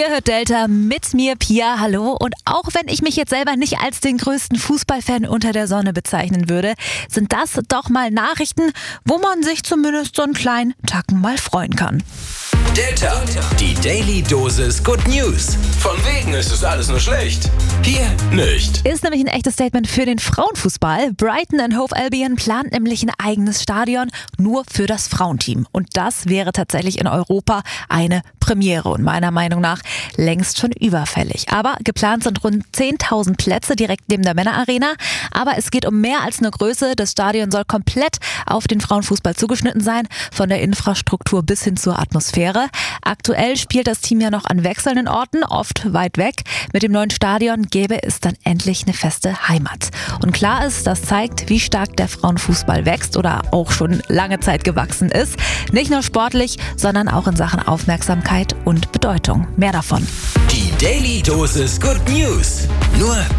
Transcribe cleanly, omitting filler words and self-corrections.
Ihr hört Delta mit mir, Pia, hallo. Und auch wenn ich mich jetzt selber nicht als den größten Fußballfan unter der Sonne bezeichnen würde, sind das doch mal Nachrichten, wo man sich zumindest so einen kleinen Tacken mal freuen kann. Delta, die Daily Dosis Good News. Von wegen ist es alles nur schlecht. Hier nicht. Ist nämlich ein echtes Statement für den Frauenfußball. Brighton and Hove Albion plant nämlich ein eigenes Stadion nur für das Frauenteam. Und das wäre tatsächlich in Europa eine Premiere und meiner Meinung nach längst schon überfällig. Aber geplant sind rund 10.000 Plätze direkt neben der Männerarena. Aber es geht um mehr als eine Größe. Das Stadion soll komplett auf den Frauenfußball zugeschnitten sein, von der Infrastruktur bis hin zur Atmosphäre. Aktuell spielt das Team ja noch an wechselnden Orten, oft weit weg. Mit dem neuen Stadion gäbe es dann endlich eine feste Heimat. Und klar ist, das zeigt, wie stark der Frauenfußball wächst oder auch schon lange Zeit gewachsen ist. Nicht nur sportlich, sondern auch in Sachen Aufmerksamkeit und Bedeutung. Mehr davon. Die Daily Dosis Good News. Nur